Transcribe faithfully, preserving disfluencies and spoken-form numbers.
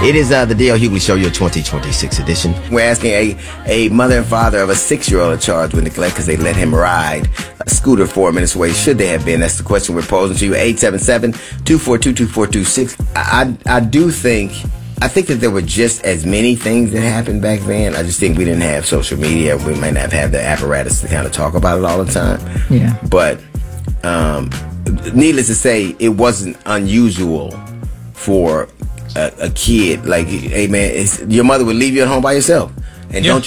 It is uh, the D L Hughley Show, your twenty twenty-six edition. We're asking a, a mother and father of a six-year-old charged with neglect because they let him ride a scooter four minutes away. Should they have been? That's the question we're posing to you. eight seven seven, two four two, two four two six. I, I, I do think... I think that there were just as many things that happened back then. I just think we didn't have social media. We might not have the apparatus to kind of talk about it all the time. Yeah. But um, needless to say, it wasn't unusual for a, a kid. Like, hey, man, it's, your mother would leave you at home by yourself. And yeah. don't